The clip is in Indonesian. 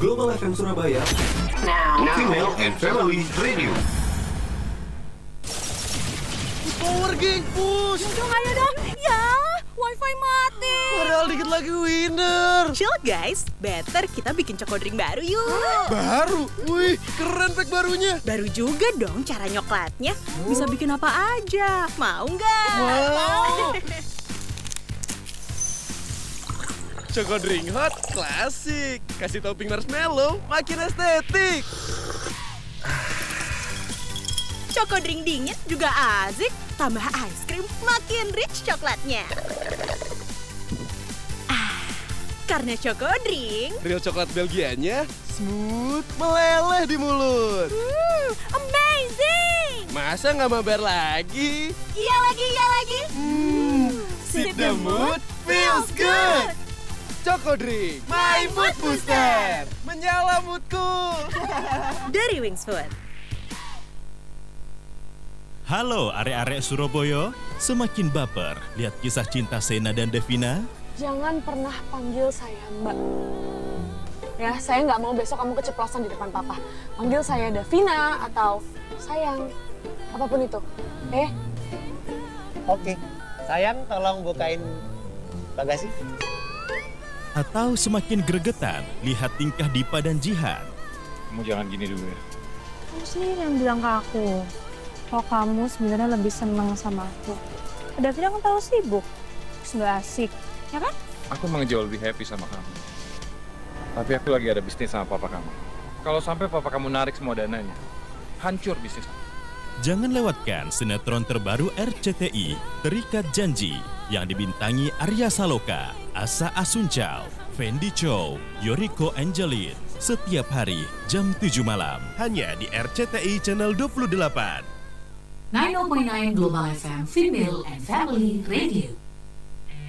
Global FM Surabaya, Female and Family Radio. Power Gang, push! Dong, ayo dong. Ya, wifi mati. Padahal dikit lagi winner. Chill guys, better kita bikin Choco Drink baru yuk. Baru? Wih, keren pack barunya. Baru juga dong cara nyoklatnya. Bisa bikin apa aja. Mau nggak? Wow. Choco Drink Hot, klasik. Kasih topping marshmallow, makin estetik. Choco Drink dingin juga asik. Tambah ice cream, makin rich coklatnya. Karena Choco Drink, Real coklat Belgianya, smooth, meleleh di mulut. amazing. Masa nggak mabar lagi? Iya lagi. Sip the mood, feels good. Choco Drink, my mood booster. Menyala moodku. Dari Wings Food. Halo arek-arek Surabaya, semakin baper lihat kisah cinta Sena dan Devina? Jangan pernah panggil saya Mbak. Ya, saya nggak mau besok kamu keceplosan di depan papa. Panggil saya Davina atau sayang, apapun itu. Oke, sayang tolong bukain bagasi. Atau semakin gregetan lihat tingkah Dipa dan Jihan? Kamu jangan gini dulu ya. Kamu sendiri yang bilang ke aku, kalau kamu sebenarnya lebih senang sama aku. Davina kan terlalu sibuk, terus nggak asik, ya kan? Aku emang jauh lebih happy sama kamu. Tapi aku lagi ada bisnis sama papa kamu. Kalau sampai papa kamu narik semua dananya, hancur bisnis. Jangan lewatkan sinetron terbaru RCTI, Terikat Janji, yang dibintangi Arya Saloka, Asa Asuncal, Fendi Chow, Yoriko Angelin, setiap hari jam 7 malam. Hanya di RCTI Channel 28. 90.9 Global FM Female and Family Radio.